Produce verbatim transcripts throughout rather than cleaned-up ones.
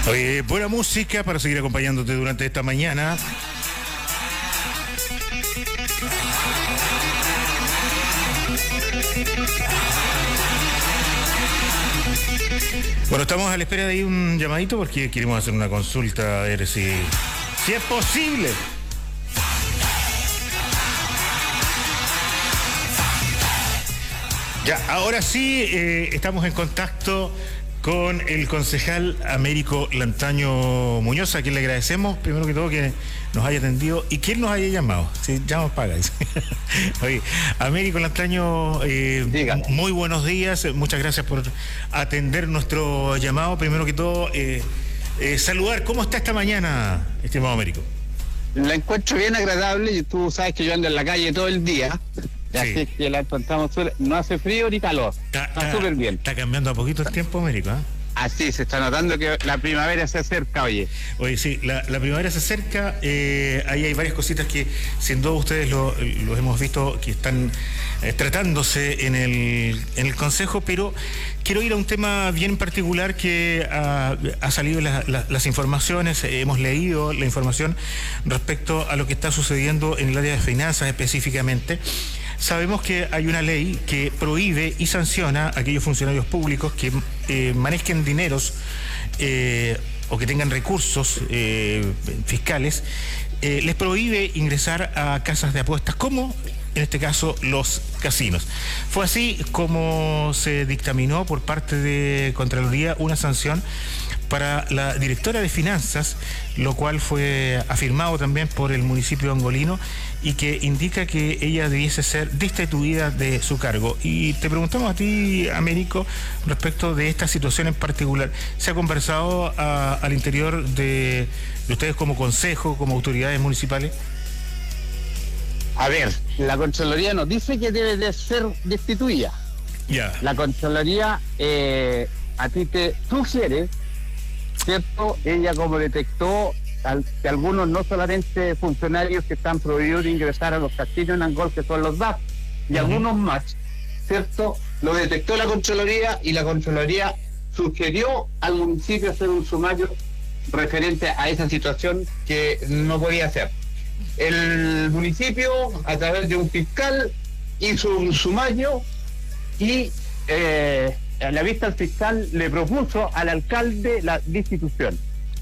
Oye, buena música para seguir acompañándote durante esta mañana. Bueno, estamos a la espera de ir un llamadito porque queremos hacer una consulta a ver si, si es posible. Ya, ahora sí, eh, estamos en contacto con el concejal Américo Lantaño Muñoz, a quien le agradecemos, primero que todo, que nos haya atendido y que él nos haya llamado. Si llama, paga. Oye, Américo Lantaño, eh, muy buenos días, muchas gracias por atender nuestro llamado. Primero que todo, eh, eh, saludar, ¿cómo está esta mañana, estimado Américo? La encuentro bien agradable, y tú sabes que yo ando en la calle todo el día. Sí. Así que la encontramos, no hace frío ni calor, está, está súper bien. Está cambiando a poquito el tiempo, Américo, ¿eh? Así, se está notando que la primavera se acerca, oye. Oye, sí, la, la primavera se acerca, eh, ahí hay varias cositas que sin duda ustedes lo, los hemos visto que están eh, tratándose en el, en el Consejo, pero quiero ir a un tema bien particular que ha, ha salido la, la, las informaciones, eh, hemos leído la información respecto a lo que está sucediendo en el área de finanzas específicamente. Sabemos que hay una ley que prohíbe y sanciona a aquellos funcionarios públicos que eh, manejen dineros eh, o que tengan recursos eh, fiscales, eh, les prohíbe ingresar a casas de apuestas, como en este caso los casinos. Fue así como se dictaminó por parte de Contraloría una sanción para la directora de finanzas, lo cual fue afirmado también por el municipio angolino y que indica que ella debiese ser destituida de su cargo. Y te preguntamos a ti, Américo, respecto de esta situación en particular. ¿Se ha conversado a, al interior de, de ustedes como consejo, como autoridades municipales? A ver, la Contraloría nos dice que debe de ser destituida. Ya. La Contraloría eh, a ti te sugiere, ¿cierto? Ella como detectó al, que algunos, no solamente funcionarios que están prohibidos de ingresar a los casinos en Angol, que son los D A F, y uh-huh. algunos más, ¿cierto? Lo detectó la Contraloría y la Contraloría sugirió al municipio hacer un sumario referente a esa situación que no podía hacer. El municipio, a través de un fiscal, hizo un sumario y eh, a la vista al fiscal le propuso al alcalde la destitución.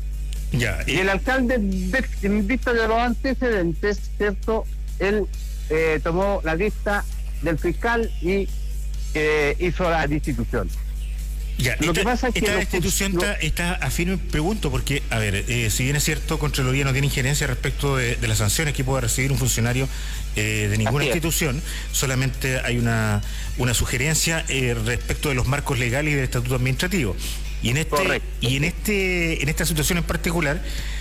Ya, y... y el alcalde, en vista de los antecedentes, ¿cierto? Él eh, tomó la vista del fiscal y eh, hizo la destitución. Ya, lo esta, que pasa es que esta lo, destitución lo, está, está a firme, pregunto, porque, a ver, eh, si bien es cierto, Contraloría no tiene injerencia respecto de, de las sanciones que pueda recibir un funcionario eh, de ninguna institución, solamente hay una, una sugerencia eh, respecto de los marcos legales y del estatuto administrativo. Y en este, y en este, en esta situación en particular,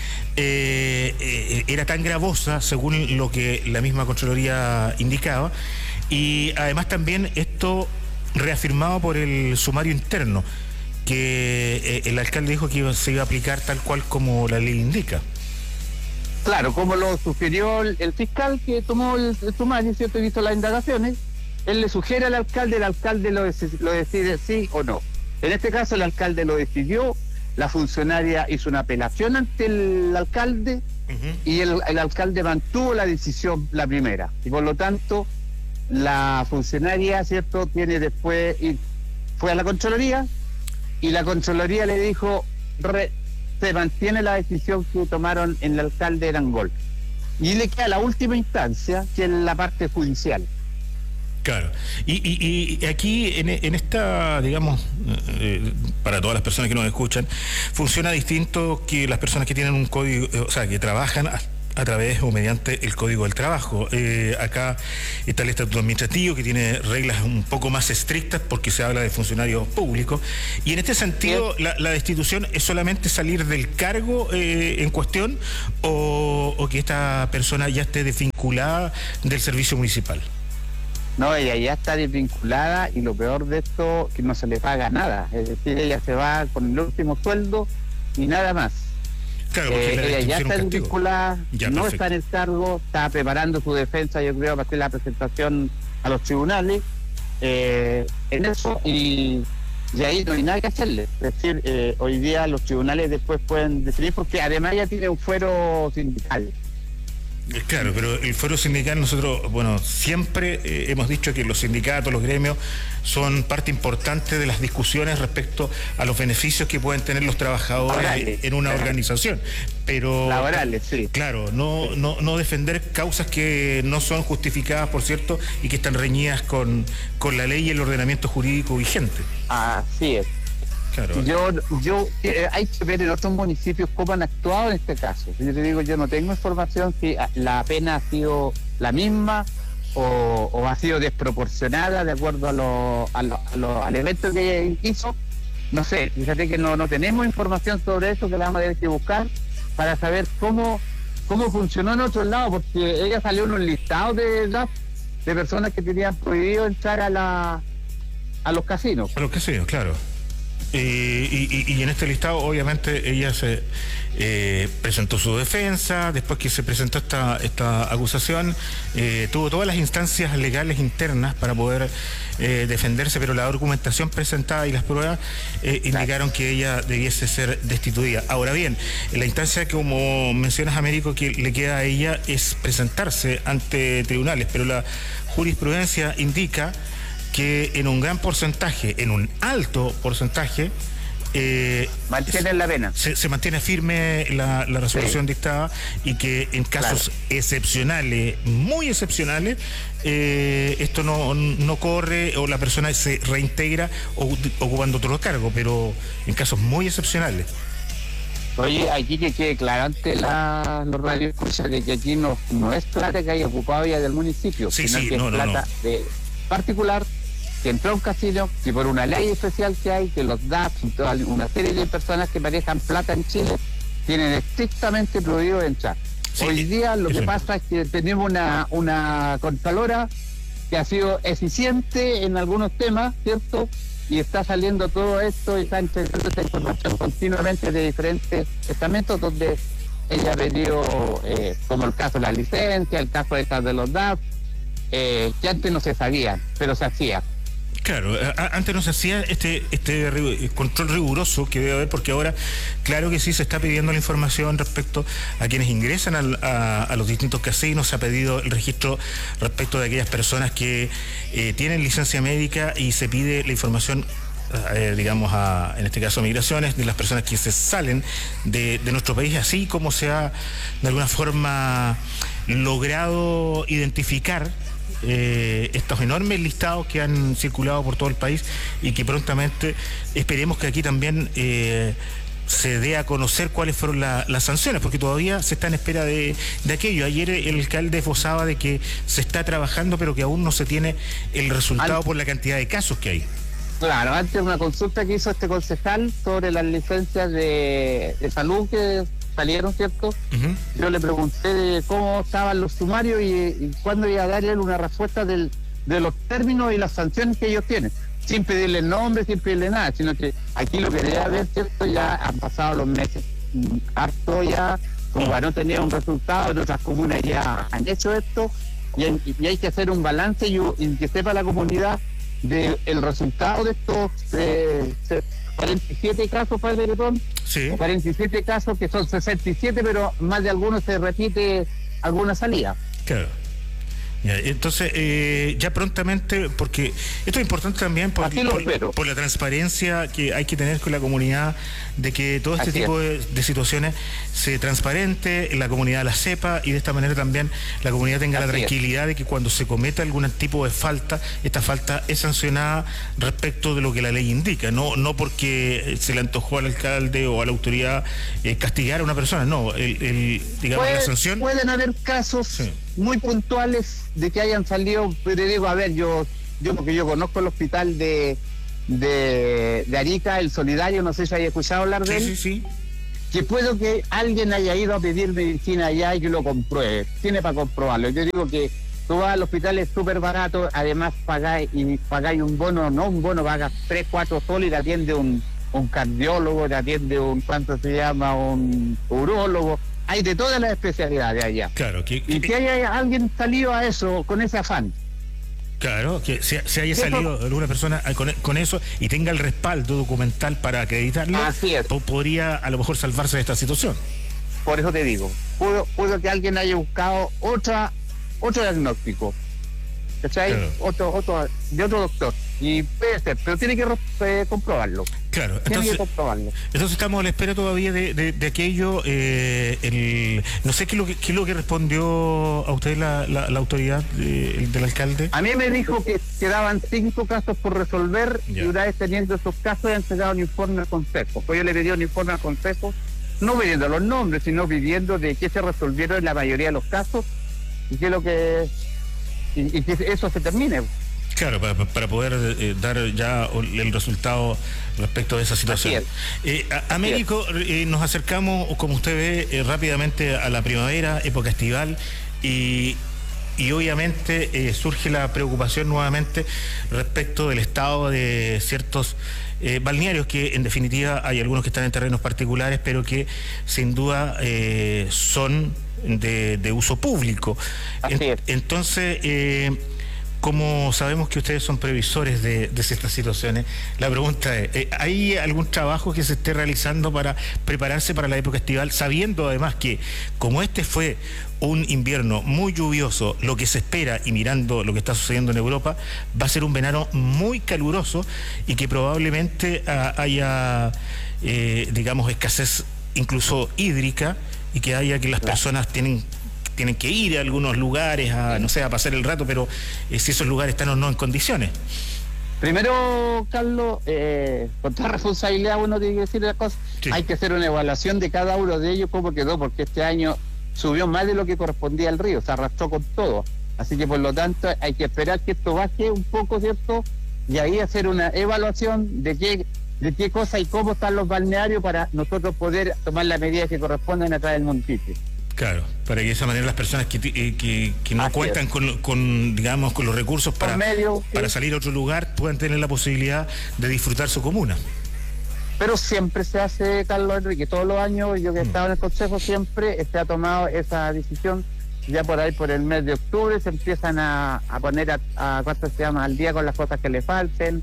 eh, eh, era tan gravosa, según lo que la misma Contraloría indicaba, y además también esto reafirmado por el sumario interno, que eh, el alcalde dijo que iba, se iba a aplicar tal cual como la ley indica. Claro, como lo sugirió el, el fiscal que tomó el, el sumario, ¿cierto? Y hizo las indagaciones, él le sugiere al alcalde, el alcalde lo, lo decide sí o no. En este caso el alcalde lo decidió, la funcionaria hizo una apelación ante el alcalde uh-huh. y el, el alcalde mantuvo la decisión, la primera, y por lo tanto la funcionaria, ¿cierto?, tiene después, y fue a la Contraloría, y la Contraloría le dijo, re, se mantiene la decisión que tomaron en el alcalde de Angol. Y le queda la última instancia, que es la parte judicial. Claro. Y, y, y aquí, en, en esta, digamos, eh, para todas las personas que nos escuchan, funciona distinto que las personas que tienen un código, o sea, que trabajan a, a través o mediante el Código del Trabajo. Eh, acá está el Estatuto Administrativo, que tiene reglas un poco más estrictas porque se habla de funcionarios públicos. Y en este sentido, la, la destitución es solamente salir del cargo eh, en cuestión o, o que esta persona ya esté desvinculada del servicio municipal. No, ella ya está desvinculada y lo peor de esto, que no se le paga nada. Es decir, ella se va con el último sueldo y nada más. Claro, eh, ella ya está desvinculada, ya, no perfecto. Está en el cargo, está preparando su defensa, yo creo, para hacer la presentación a los tribunales. Eh, en eso, y y ahí no hay nada que hacerle. Es decir, eh, hoy día los tribunales después pueden decidir, porque además ya tiene un fuero sindical. Claro, pero el fuero sindical, nosotros, bueno, siempre eh, hemos dicho que los sindicatos, los gremios, son parte importante de las discusiones respecto a los beneficios que pueden tener los trabajadores laborales, en una organización. Pero laborales, sí. Claro, no, no, no defender causas que no son justificadas, por cierto, y que están reñidas con, con la ley y el ordenamiento jurídico vigente. Así es. Claro. Yo, yo eh, hay que ver en otros municipios cómo han actuado en este caso. Yo te digo, yo no tengo información si la pena ha sido la misma o, o ha sido desproporcionada de acuerdo a lo, a lo, a lo, al evento que hizo. No sé, fíjate que no, no tenemos información sobre eso, que la vamos a tener que buscar para saber cómo, cómo funcionó en otros lados, porque ella salió en un listado de, de personas que tenían prohibido entrar a la a los casinos. A los casinos, claro. Eh, y, y, y en este listado obviamente ella se eh, presentó su defensa. Después que se presentó esta, esta acusación, eh, tuvo todas las instancias legales internas para poder eh, defenderse, pero la documentación presentada y las pruebas eh, indicaron que ella debiese ser destituida. Ahora bien, la instancia, como mencionas, Américo, que le queda a ella es presentarse ante tribunales, pero la jurisprudencia indica que en un gran porcentaje, en un alto porcentaje, eh, mantienen la pena. Se, se mantiene firme la, la resolución sí. dictada, y que en casos claro. excepcionales, muy excepcionales, eh, esto no, no corre o la persona se reintegra o, ocupando otro cargo, pero en casos muy excepcionales. Oye, aquí que quede claro ante la, los radioescuchas de que aquí no, no es plata que haya ocupado ya del municipio, sí, sino sí, que no, es no, plata no. de particular, que entró a un casino, que por una ley especial que hay, que los D A P y toda una serie de personas que manejan plata en Chile tienen estrictamente prohibido entrar. Sí, hoy día lo que pasa es que tenemos una, una contralora que ha sido eficiente en algunos temas, ¿cierto? Y está saliendo todo esto y está entregando esta información continuamente de diferentes estamentos donde ella ha pedido, eh, como el caso de la licencia, el caso de, estas de los D A P, eh, que antes no se sabía, pero se hacía. Claro, a, antes no se hacía este este control riguroso que debe haber, porque ahora, claro que sí, se está pidiendo la información respecto a quienes ingresan al, a, a los distintos casinos. Se ha pedido el registro respecto de aquellas personas que eh, tienen licencia médica, y se pide la información, eh, digamos, a, en este caso, migraciones, de las personas que se salen de, de nuestro país, así como se ha de alguna forma logrado identificar Eh, estos enormes listados que han circulado por todo el país, y que prontamente esperemos que aquí también eh, se dé a conocer cuáles fueron la, las sanciones, porque todavía se está en espera de, de aquello. Ayer el alcalde esbozaba de que se está trabajando, pero que aún no se tiene el resultado por la cantidad de casos que hay. Claro, antes una consulta que hizo este concejal sobre las licencias de, de salud que salieron, ¿cierto? Uh-huh. Yo le pregunté de cómo estaban los sumarios y, y cuándo iba a darle una respuesta del, de los términos y las sanciones que ellos tienen, sin pedirle nombre, sin pedirle nada, sino que aquí lo que debe haber, ¿cierto? Ya han pasado los meses, harto ya, como para no tener un resultado. En otras comunas ya han hecho esto, y, y hay que hacer un balance y, y que sepa la comunidad del de resultado de estos eh, cuarenta y siete casos, padre Bretón. Sí. cuarenta y siete casos, que son sesenta y siete, pero más de algunos se repite alguna salida. Claro. Ya, entonces, eh, ya prontamente, porque esto es importante también por, por, por la transparencia que hay que tener con la comunidad, de que todo este Así tipo de, de situaciones se transparente, la comunidad la sepa, y de esta manera también la comunidad tenga Así la tranquilidad es. de que cuando se cometa algún tipo de falta, esta falta es sancionada respecto de lo que la ley indica, no no porque se le antojó al alcalde o a la autoridad eh, castigar a una persona, no, el, el digamos Puede, la sanción. Pueden haber casos sí. muy puntuales de que hayan salido, pero digo, a ver, yo yo porque yo conozco el hospital de de, de Arica, el Solidario, no sé si hay escuchado hablar de sí, él, sí, sí. que puedo que alguien haya ido a pedir medicina allá y que lo compruebe, tiene para comprobarlo. Yo digo que tú vas al hospital, es súper barato, además pagáis y pagáis un bono, no un bono, pagas tres, cuatro soles y te atiende un, un cardiólogo, te atiende un, ¿cuánto se llama? Un urólogo. Hay de todas las especialidades allá. Claro. Que, que... Y que haya alguien salido a eso con ese afán Claro, que se, se haya salido alguna persona con, con eso y tenga el respaldo documental para acreditarlo, Así es. po- podría a lo mejor salvarse de esta situación. Por eso te digo, pudo, pudo que alguien haya buscado otra otro diagnóstico, ¿cachai? Claro. Otro, otro, de otro doctor. Y puede ser, pero tiene que eh, comprobarlo. Claro, Tiene entonces, que comprobarlo. entonces estamos a la espera todavía de, de, de aquello. Eh, el, no sé qué es lo que, qué es lo que respondió a usted la, la, la autoridad de- el del alcalde. A mí me dijo que quedaban cinco casos por resolver Ya. y una vez teniendo esos casos han entregado un informe al consejo. Pues yo le pedí un informe al consejo, no pidiendo los nombres, sino pidiendo de qué se resolvieron en la mayoría de los casos y que lo que y, y que eso se termine. Claro, para, para poder eh, dar ya el resultado respecto de esa situación. Así Eh, a- Américo, eh, nos acercamos, como usted ve, eh, rápidamente a la primavera, época estival, y, y obviamente eh, surge la preocupación nuevamente respecto del estado de ciertos eh, balnearios, que en definitiva hay algunos que están en terrenos particulares, pero que sin duda eh, son de, de uso público. Así En- es. entonces... eh, como sabemos que ustedes son previsores de, de estas situaciones, la pregunta es, eh, ¿hay algún trabajo que se esté realizando para prepararse para la época estival, sabiendo además que como este fue un invierno muy lluvioso, lo que se espera y mirando lo que está sucediendo en Europa, va a ser un verano muy caluroso y que probablemente ah, haya, eh, digamos, escasez incluso hídrica y que haya que las personas tienen tienen que ir a algunos lugares a, no sé, a pasar el rato, pero eh, si esos lugares están o no en condiciones. Primero, Carlos, eh, con toda responsabilidad uno tiene que decir las cosas. Sí. Hay que hacer una evaluación de cada uno de ellos, cómo quedó, porque este año subió más de lo que correspondía al río, se arrastró con todo. Así que por lo tanto hay que esperar que esto baje un poco, ¿cierto? Y ahí hacer una evaluación de qué, de qué cosa y cómo están los balnearios para nosotros poder tomar las medidas que corresponden a través del municipio. Claro, para que de esa manera las personas que, eh, que, que no Así cuentan con, con, digamos, con los recursos para, medio, para sí. salir a otro lugar puedan tener la posibilidad de disfrutar su comuna. Pero siempre se hace, Carlos Enrique, todos los años, yo que he estado en el Consejo, siempre se ha tomado esa decisión. Ya por ahí, por el mes de octubre, se empiezan a, a poner a, a ¿cuánto se llama? Al día con las cosas que le falten,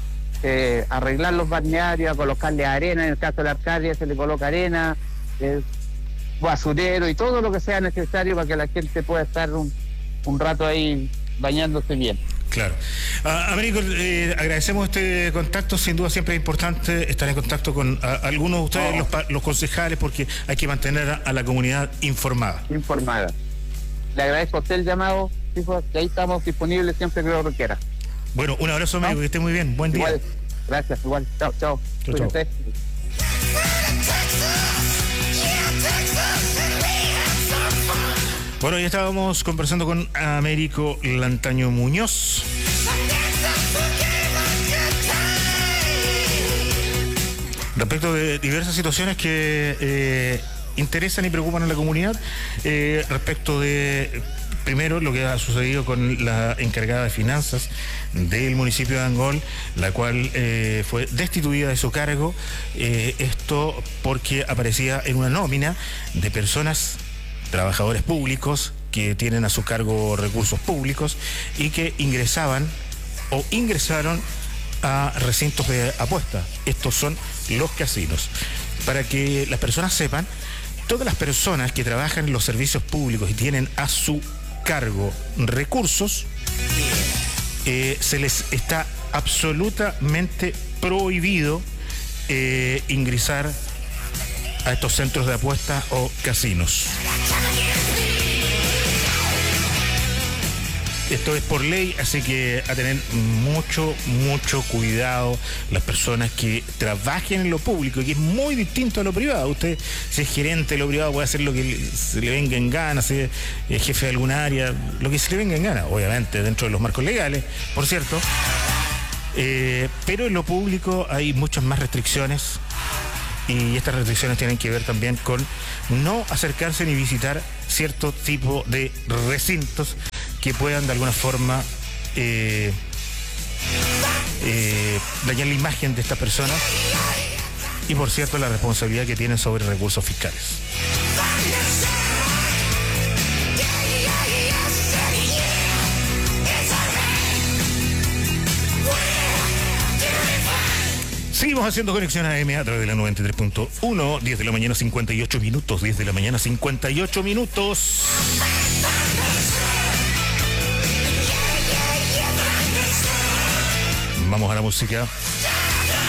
eh, arreglar los balnearios, a colocarle arena, en el caso de la Arcadia se le coloca arena, eh, basurero y todo lo que sea necesario para que la gente pueda estar un, un rato ahí bañándose bien. Claro. Ah, Américo, eh, agradecemos este contacto, sin duda siempre es importante estar en contacto con a, algunos de ustedes, Oh. los, pa- los concejales, porque hay que mantener a, a la comunidad informada. Informada. Le agradezco a usted el llamado, hijo, que ahí estamos disponibles siempre que lo requiera. Bueno, un abrazo, Américo, que esté muy bien, buen día. Igual, gracias, igual. Chao, chao. Chao, Cuídense. Bueno, ya estábamos conversando con Américo Lantaño Muñoz. Respecto de diversas situaciones que eh, interesan y preocupan a la comunidad, eh, respecto de, primero, lo que ha sucedido con la encargada de finanzas del municipio de Angol, la cual eh, fue destituida de su cargo, eh, esto porque aparecía en una nómina de personas, trabajadores públicos, que tienen a su cargo recursos públicos y que ingresaban o ingresaron a recintos de apuesta. Estos son los casinos. Para que las personas sepan, todas las personas que trabajan en los servicios públicos y tienen a su cargo recursos, eh, se les está absolutamente prohibido eh, ingresar a estos centros de apuesta o casinos. Esto es por ley, así que a tener mucho, mucho cuidado las personas que trabajen en lo público, que es muy distinto a lo privado. Usted, si es gerente de lo privado, puede hacer lo que le- se le venga en gana, si es eh, jefe de alguna área, lo que se le venga en gana, obviamente dentro de los marcos legales, por cierto. Eh, pero en lo público hay muchas más restricciones y estas restricciones tienen que ver también con no acercarse ni visitar cierto tipo de recintos que puedan de alguna forma eh, eh, dañar la imagen de estas personas y, por cierto, la responsabilidad que tienen sobre recursos fiscales. Seguimos haciendo conexión a M a través de la noventa y tres punto uno, diez de la mañana cincuenta y ocho minutos, diez de la mañana cincuenta y ocho minutos. Vamos a la música.